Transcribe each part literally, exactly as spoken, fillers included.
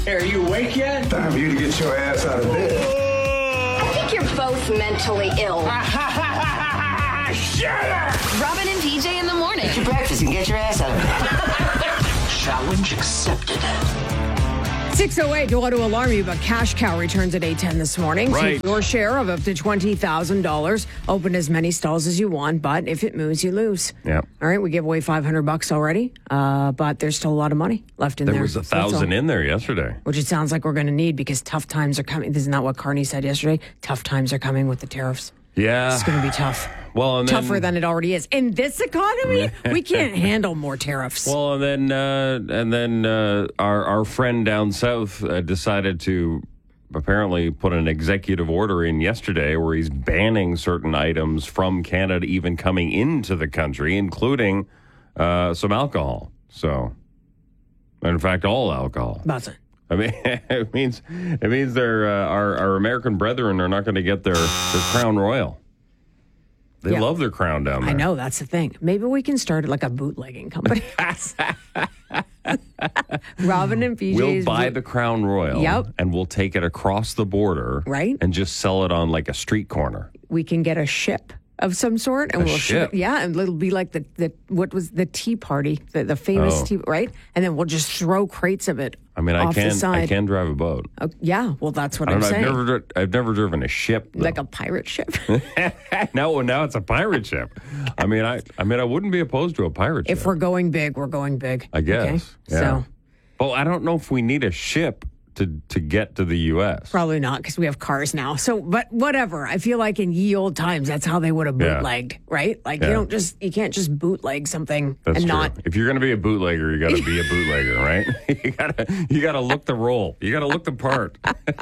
Hey, are you awake yet? Time for you to get your ass out of bed. I think you're both mentally ill. Shut up! Robin and P J in the morning. Get your breakfast and get your ass out of bed. Challenge accepted. six oh eight, don't want to alarm you, but Cash Cow returns at eight ten this morning. Right. So your share of up to twenty thousand dollars. Open as many stalls as you want, but if it moves, you lose. Yeah. All right, we gave away five hundred bucks already, uh, but there's still a lot of money left in There there. was a So that's thousand all. in there yesterday. Which it sounds like we're going to need because tough times are coming. Isn't that what Carney said yesterday? Tough times are coming with the tariffs. Yeah. It's going to be tough. Well, and then, Tougher than it already is. In this economy, we can't handle more tariffs. Well, and then uh, and then uh, our our friend down south uh, decided to apparently put an executive order in yesterday where he's banning certain items from Canada even coming into the country, including uh, some alcohol. So, in fact, all alcohol. That's it. I mean, it means it means their uh, our our American brethren are not going to get their, their Crown Royal. They Yeah. love their crown down there. I know, that's the thing. Maybe we can start like a bootlegging company. Robin and P J's. We'll buy boot- the Crown Royal, Yep. and we'll take it across the border, Right. and just sell it on like a street corner. We can get a ship of some sort, and A we'll ship? It, yeah, and it'll be like the, the what was the Tea Party, the, the famous Oh. tea, right? And then we'll just throw crates of it. I mean, I off the can side. I can drive a boat. Oh, yeah, well, that's what I I'm don't know. I've saying. never dri- I've never driven a ship. though. Like a pirate ship. no, now it's a pirate ship. I mean, I I mean, I wouldn't be opposed to a pirate If ship. we're going big, we're going big. I guess. Okay? Yeah. So Well, I don't know if we need a ship to to get to the U S. probably not because we have cars now. So, but whatever. I feel like in ye old times, that's how they would have Yeah. bootlegged, right? Like Yeah. you don't just you can't just bootleg something That's and true. not. If you're going to be a bootlegger, you got to be a bootlegger, right? you got to you got to look the role. You got to look the part.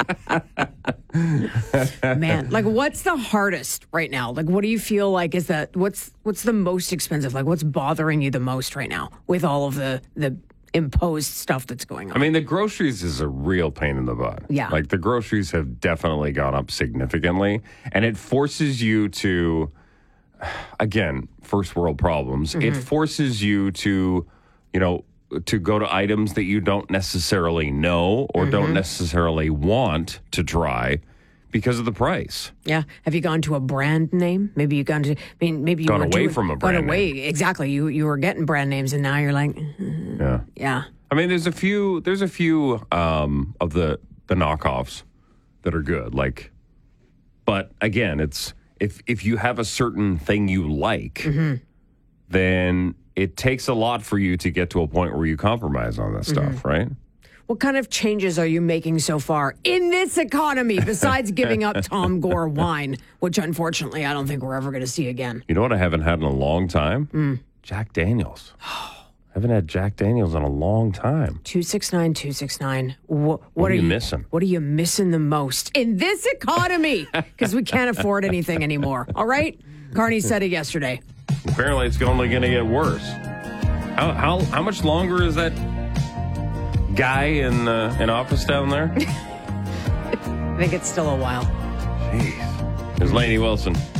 Man, like what's the hardest right now? Like what do you feel like is that what's what's the most expensive? Like what's bothering you the most right now with all of the the imposed stuff that's going on? I mean, the groceries is a real pain in the butt. Yeah. Like the groceries have definitely gone up significantly, and it forces you to, again, first world problems. It forces you to, you know, to go to items that you don't necessarily know or don't necessarily want to try because of the price. Yeah. Have you gone to a brand name? Maybe you gone to. I mean, maybe you Gone were away doing- from a gone brand away. Exactly. You you were getting brand names, and now you're like, Yeah. yeah. I mean, there's a few. There's a few um, of the the knockoffs that are good. Like, but again, it's if if you have a certain thing you like, then it takes a lot for you to get to a point where you compromise on that stuff, right? What kind of changes are you making so far in this economy besides giving up Tom Gore wine, which unfortunately I don't think we're ever going to see again? You know what I haven't had in a long time? Jack Daniels. I haven't had Jack Daniels in a long time. two six nine, two six nine. What, what are are you missing? What are you missing the most in this economy? Because we can't afford anything anymore. All right? Carney said it yesterday. Apparently, it's only going to get worse. How how how much longer is that guy in uh, in office down there? I think it's still a while. Jeez. There's Lainey Wilson.